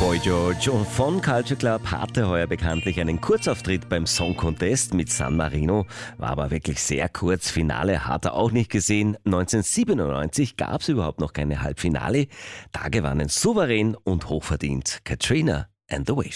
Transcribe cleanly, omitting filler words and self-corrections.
Boy George und von Culture Club hatte heuer bekanntlich einen Kurzauftritt beim Song Contest mit San Marino, war aber wirklich sehr kurz. Finale hat er auch nicht gesehen. 1997 gab es überhaupt noch keine Halbfinale. Da gewannen souverän und hochverdient Katrina and the Waves.